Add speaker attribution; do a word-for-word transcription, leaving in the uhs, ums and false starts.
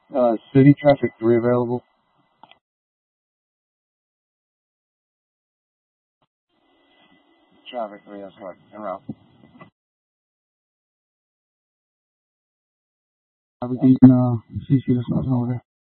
Speaker 1: Uh, city traffic three available. Traffic three, that's correct. En route. We can uh, C C this over there.